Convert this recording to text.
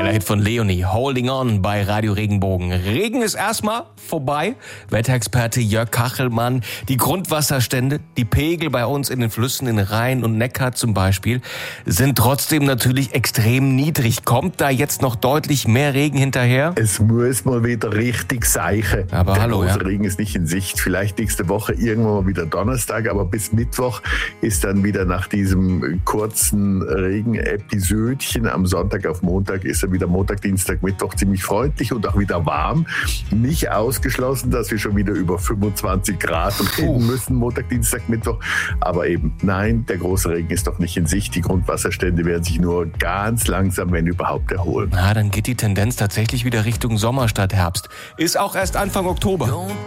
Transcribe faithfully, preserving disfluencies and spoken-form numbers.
Geiler Hit von Leonie, Holding On bei Radio Regenbogen. Regen ist erstmal vorbei. Wetterexperte Jörg Kachelmann. Die Grundwasserstände, die Pegel bei uns in den Flüssen, in Rhein und Neckar zum Beispiel, sind trotzdem natürlich extrem niedrig. Kommt da jetzt noch deutlich mehr Regen hinterher? Es muss mal wieder richtig seichen. Aber Der hallo, große ja. Regen ist nicht in Sicht. Vielleicht nächste Woche irgendwann mal wieder Donnerstag, aber bis Mittwoch ist dann wieder nach diesem kurzen Regenepisödchen am Sonntag auf Montag ist er wieder Montag, Dienstag, Mittwoch ziemlich freundlich und auch wieder warm. Nicht ausgeschlossen, dass wir schon wieder über fünfundzwanzig Grad reden müssen, Montag, Dienstag, Mittwoch. Aber eben, nein, der große Regen ist doch nicht in Sicht. Die Grundwasserstände werden sich nur ganz langsam, wenn überhaupt, erholen. Na, dann geht die Tendenz tatsächlich wieder Richtung Sommer statt Herbst. Ist auch erst Anfang Oktober.